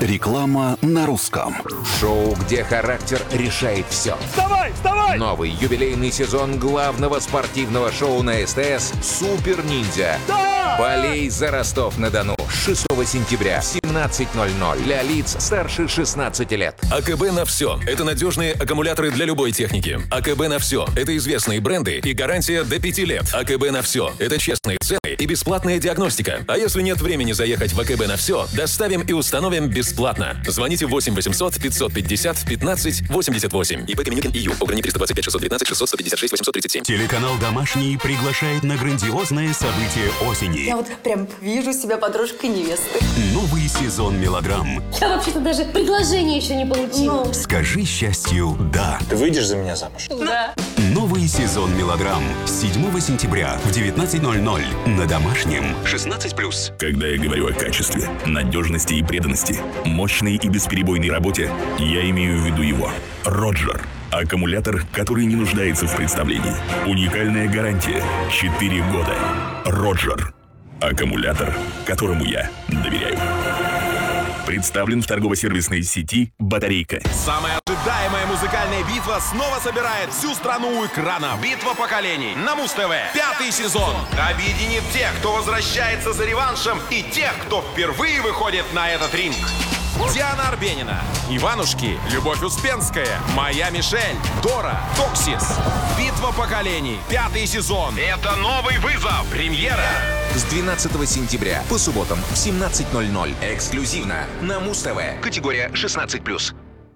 Реклама на русском. Шоу, где характер решает все. Вставай, вставай! Новый юбилейный сезон главного спортивного шоу на СТС «Супер Ниндзя». Да! Болей за Ростов-на-Дону. 6 сентября в 17:00 для лиц старше 16 лет. АКБ на все. Это надежные аккумуляторы для любой техники. АКБ на все. Это известные бренды и гарантия до 5 лет. АКБ на все. Это честные цены и бесплатная диагностика. А если нет времени заехать в АКБ на все, доставим и установим бесплатно. Звоните 8 800 550 15 88. ИП Каменюкин ИЮ. Ограничение 325 619 600 156 837. Телеканал «Домашний» приглашает на грандиозное событие осени. Я вот прям вижу себя подружкой невесты. Новый сезон мелодрам. Я вообще-то даже предложение еще не получила. «Скажи счастью «да». Ты выйдешь за меня замуж? Да. Новый сезон мелодрам. 7 сентября в 19:00 на Домашнем. 16+. Когда я говорю о качестве, надежности и преданности, мощной и бесперебойной работе, я имею в виду его. Роджер. Аккумулятор, который не нуждается в представлении. Уникальная гарантия. 4 года. Роджер. Аккумулятор, которому я доверяю. Представлен в торгово-сервисной сети «Батарейка». Самая ожидаемая музыкальная битва снова собирает всю страну у экрана. Битва поколений на Муз-ТВ. 5-й сезон объединит тех, кто возвращается за реваншем, и тех, кто впервые выходит на этот ринг. Диана Арбенина, Иванушки, Любовь Успенская, Моя Мишель, Дора, Токсис. Битва поколений. 5-й сезон. Это новый вызов. Премьера. С 12 сентября по субботам в 17:00. Эксклюзивно на Муз-ТВ. Категория 16+.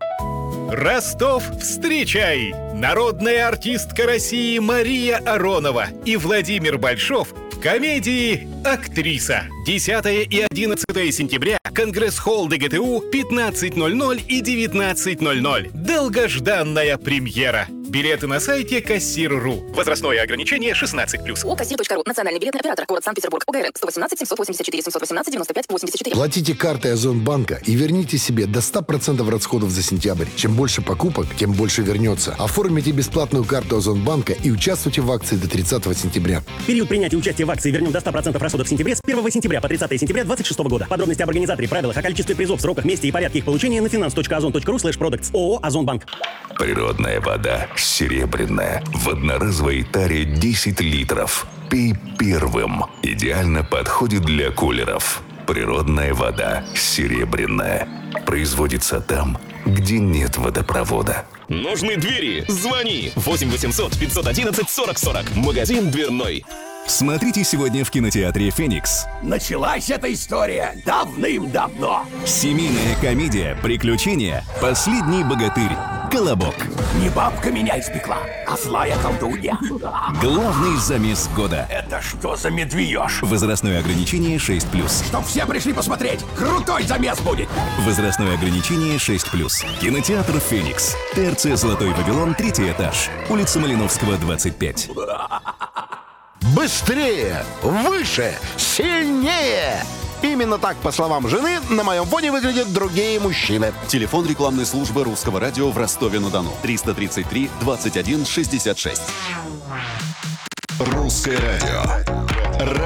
Ростов, встречай! Народная артистка России Мария Аронова и Владимир Большов в комедии «Актриса». 10 и 11 сентября. Конгресс-холл ДГТУ, 15:00 и 19:00. Долгожданная премьера. Билеты на сайте Кассир.ру. Возрастное ограничение 16+. ООО «Кассир.ру». Национальный билетный оператор. Город Санкт-Петербург. ОГРН 118 784 718 95 84. Платите картой Озонбанка и верните себе до 100% расходов за сентябрь. Чем больше покупок, тем больше вернется. Оформите бесплатную карту Озонбанка и участвуйте в акции до 30 сентября. Период принятия участия в акции «Вернем до 100% расходов в сентябре» с 1 сентября по 30 сентября 2026 года. Подробности об организаторе, правилах, о количестве призов, сроках, месте и порядке их получения на finance.ozon.ru/products. ООО «Озонбанк». Природная вода серебряная. В одноразовой таре 10 литров. Пей первым. Идеально подходит для кулеров. Природная вода серебряная. Производится там, где нет водопровода. Нужны двери? Звони 8 800 511 40 40. Магазин дверной. Смотрите сегодня в кинотеатре «Феникс». Началась эта история давным-давно. Семейная комедия «Приключения. Последний богатырь. Колобок». Не бабка меня испекла, а злая колдунья. Главный замес года. Это что за медвеж? Возрастное ограничение 6+. Чтоб все пришли посмотреть. Крутой замес будет. Возрастное ограничение 6+. Кинотеатр «Феникс». ТРЦ «Золотой Вавилон», 3-й этаж. Улица Малиновского, 25. Быстрее! Выше! Сильнее! Именно так, по словам жены, на моем фоне выглядят другие мужчины. Телефон рекламной службы Русского радио в Ростове-на-Дону. 333 21 66. Русское радио.